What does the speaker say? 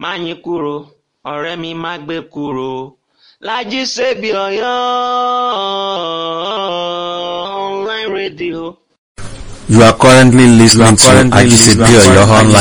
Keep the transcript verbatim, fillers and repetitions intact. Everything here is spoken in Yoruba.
Máyìnkúrò ọ̀rẹ́ mi má gbé kúrò, Lájí Sèbí Ọ̀yọ́ online radio. You are currently listening to Ajisebi Oyo online